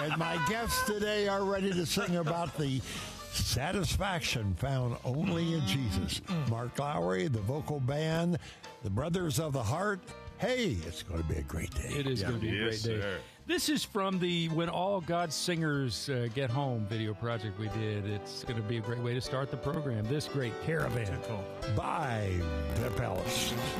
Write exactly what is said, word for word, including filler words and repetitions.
And my guests today are ready to sing about the satisfaction found only in Jesus. Mark Lowry, the vocal band, the Brothers of the Heart. Hey, it's going to be a great day. It is Yeah. going to be a Yes, great day. sir. This is from the When All God's Singers uh, Get Home video project we did. It's going to be a great way to start the program. This great caravan. By Pep Ellis.